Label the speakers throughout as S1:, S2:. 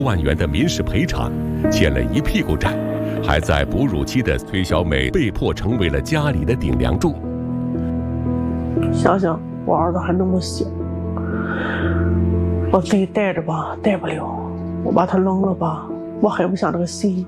S1: 万元的民事赔偿，欠了一屁股债，还在哺乳期的崔小美被迫成为了家里的顶梁柱。
S2: 想想我儿子还那么小，我自己带着吧，带不了；我把他扔了吧，我还不下这个心。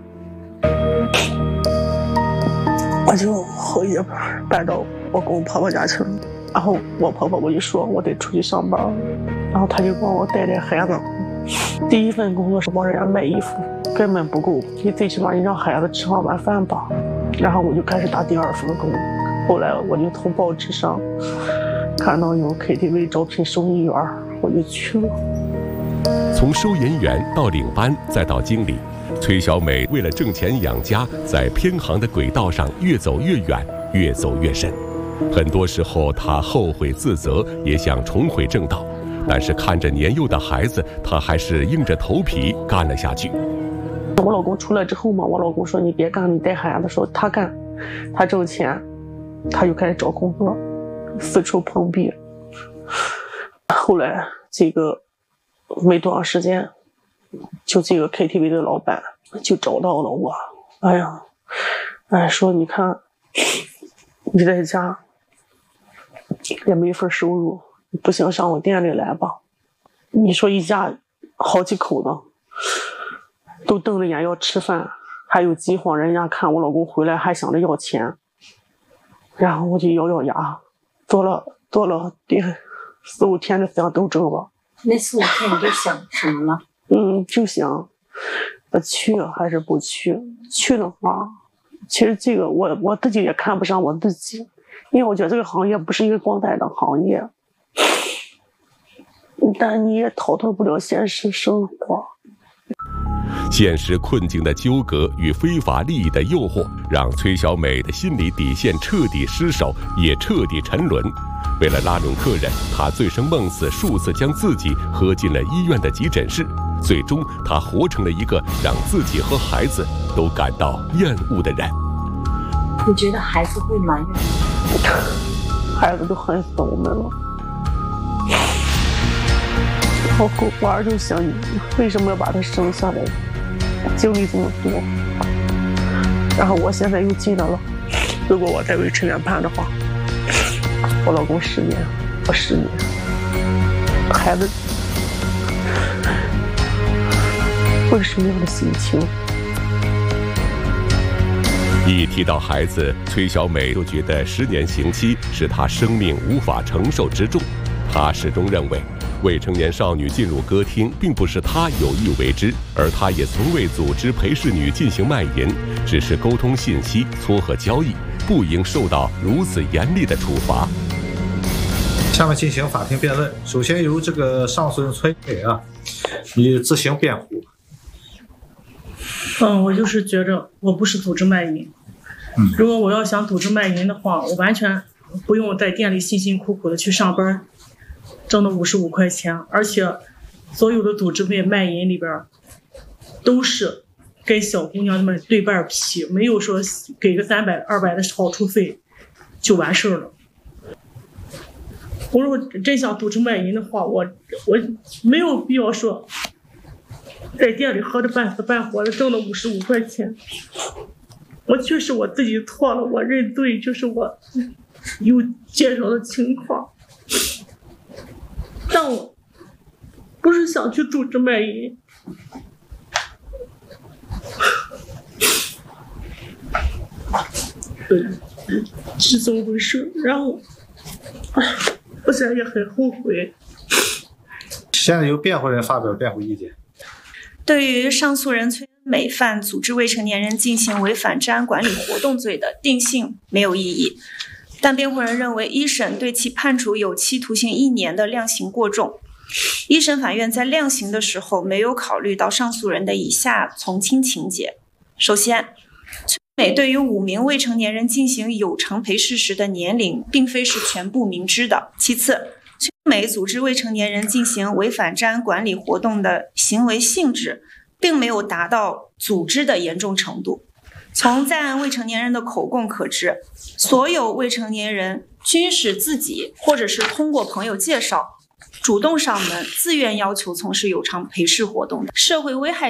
S2: 我就后夜搬到我公婆婆家去了，然后我婆婆我就说我得出去上班，然后他就帮我带孩子。第一份工作是帮人家卖衣服，根本不够，你最起码你让孩子吃上晚饭吧。然后我就开始打第二份工，后来我就从报纸上看到有 KTV 招聘收银员，我就去了。
S1: 从收银员到领班再到经理，崔小美为了挣钱养家，在偏航的轨道上越走越远，越走越深。很多时候她后悔自责，也想重回正道，但是看着年幼的孩子，她还是硬着头皮干了下去。
S2: 我老公出来之后嘛，我老公说你别干，你带孩子的时候他干，他挣钱，他就开始找工作，四处碰壁。后来这个没多长时间，就这个 KTV 的老板就找到了我，说你看你在家也没份收入，不行上我店里来吧。你说一家好几口子都瞪着眼要吃饭，还有饥荒，人家看我老公回来还想着要钱，然后我就咬咬牙做了4-5天的思想斗争吧。
S3: 那4-5天你就想什么了？
S2: 就想去还是不去。去的话，其实这个我自己也看不上我自己，因为我觉得这个行业不是一个光彩的行业，但你也逃脱不了现实生活。
S1: 现实困境的纠葛与非法利益的诱惑，让崔小美的心理底线彻底失守，也彻底沉沦。为了拉拢客人，她醉生梦死，数次将自己喝进了医院的急诊室。最终，她活成了一个让自己和孩子都感到厌恶的人。
S3: 你觉得孩子会埋怨你？
S2: 孩子都恨死我们了。我儿就想你为什么要把他生下来，经历这么多。然后我现在又进来了，如果我在维持原判的话，我老公10年，我10年，孩子会是什么样的心情？
S1: 一提到孩子，崔小美就觉得10年刑期是她生命无法承受之重。她始终认为，未成年少女进入歌厅并不是她有意为之，而她也从未组织陪侍女进行卖淫，只是沟通信息、撮合交易，不应受到如此严厉的处罚。
S4: 下面进行法庭辩论，首先由这个上诉人崔美你自行辩护。
S5: 我就是觉着我不是组织卖淫。如果我要想组织卖淫的话，我完全不用在店里辛辛苦苦的去上班，挣的55块钱，而且所有的组织卖淫里边都是跟小姑娘们对半劈，没有说给个300、200的好处费就完事了。我如果真想组织卖淫的话，我没有必要说在店里喝着半死半活的挣了55块钱。我确实我自己错了，我认罪，就是我有减少的情况，但我不是想去组织卖淫。是这么回事。然后我现在也很后悔。
S4: 现在由辩护人发表辩护意见。
S6: 对于上诉人崔美犯组织未成年人进行违反治安管理活动罪的定性没有异议，但辩护人认为一审对其判处有期徒刑1年的量刑过重。一审法院在量刑的时候没有考虑到上诉人的以下从轻情节。首先，崔美对于5名未成年人进行有偿陪侍时的年龄并非是全部明知的。其次，崔美组织未成年人进行违反治安管理活动的行为性质并没有达到组织的严重程度。从在案未成年人的口供可知，所有未成年人均是自己或者是通过朋友介绍主动上门自愿要求从事有偿陪侍活动的。社会危害